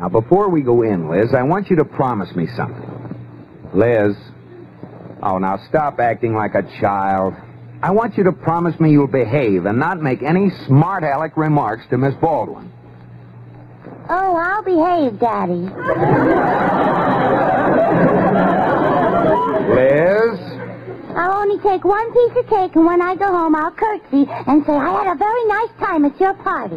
Now, before we go in, Liz, I want you to promise me something. Liz. Oh, now stop acting like a child. I want you to promise me you'll behave and not make any smart-aleck remarks to Miss Baldwin. Oh, I'll behave, Daddy. Liz? I'll only take one piece of cake, and when I go home, I'll curtsy and say I had a very nice time at your party.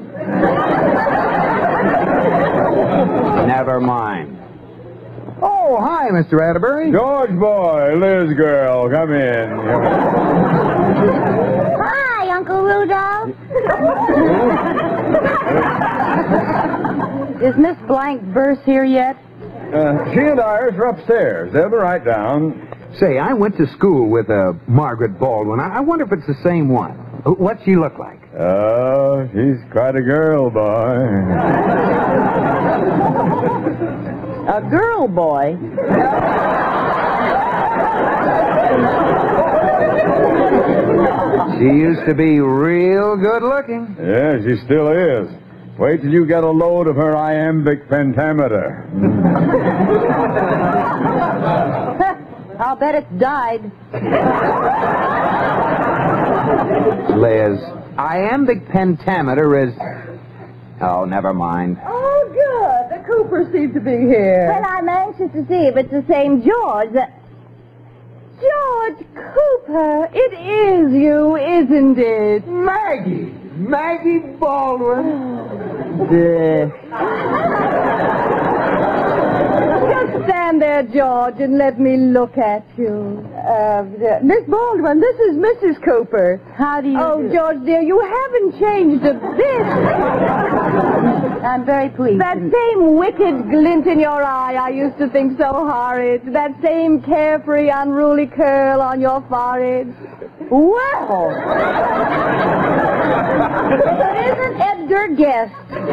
Never mind. Oh, hi, Mr. Atterbury. George boy, Liz girl, come in. Hi, Uncle Rudolph. Is Miss Blank Verse here yet? She and Iris are upstairs. They'll be right down. Say, I went to school with Margaret Baldwin. I wonder if it's the same one. What's she look like? Oh, she's quite a girl, boy. A girl boy. She used to be real good looking. Yeah, she still is. Wait till you get a load of her iambic pentameter. I'll bet it's died. Liz, iambic pentameter is... Oh, never mind. Oh, good. The Coopers seem to be here. Well, I'm anxious to see if it's the same George. George Cooper, it is you, isn't it? Maggie! Maggie Baldwin. Just stand there, George, and let me look at you. Miss Baldwin, this is Mrs. Cooper. How do you do? George, dear, you haven't changed a bit. I'm very pleased. That same wicked glint in your eye I used to think so horrid. That same carefree, unruly curl on your forehead. Well, isn't Edgar Guest?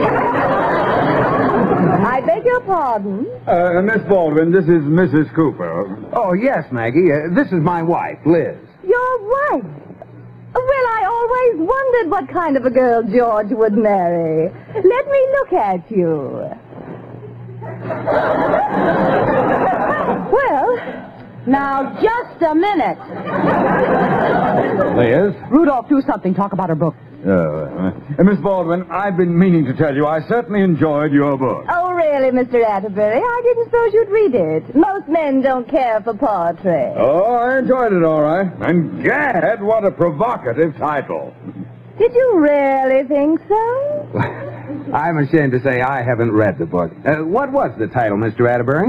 I beg your pardon? Miss Baldwin, this is Mrs. Cooper. Oh, yes, Maggie. This is my wife, Liz. Your wife? Well, I always wondered what kind of a girl George would marry. Let me look at you. Well, now, just a minute. Liz? Rudolph, do something. Talk about her book. Miss Baldwin, I've been meaning to tell you I certainly enjoyed your book. Oh, really, Mr. Atterbury? I didn't suppose you'd read it. Most men don't care for poetry. Oh, I enjoyed it all right. And gad, what a provocative title. Did you really think so? I'm ashamed to say I haven't read the book. What was the title, Mr. Atterbury?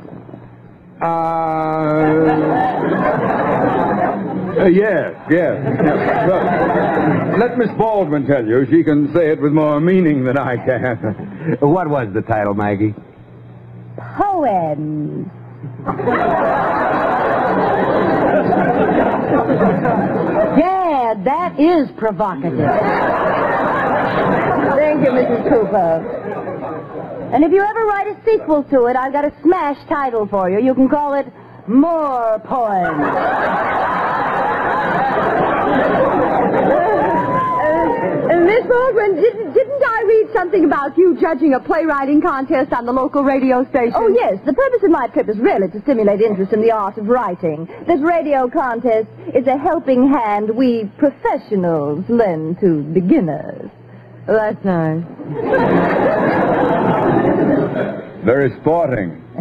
Yes. Well, let Miss Baldwin tell you. She can say it with more meaning than I can. What was the title, Maggie? Poems. Yeah, that is provocative. Thank you, Mrs. Cooper. And if you ever write a sequel to it, I've got a smash title for you. You can call it More Poems. Miss Baldwin, didn't I read something about you judging a playwriting contest on the local radio station? Oh, yes. The purpose of my trip is really to stimulate interest in the art of writing. This radio contest is a helping hand we professionals lend to beginners. That's nice. Very sporting.